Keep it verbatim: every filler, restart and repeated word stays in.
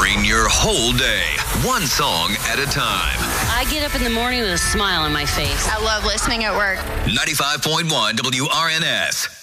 powering your whole day, one song at a time. I get up in the morning with a smile on my face. I love listening at work. ninety-five point one W R N S.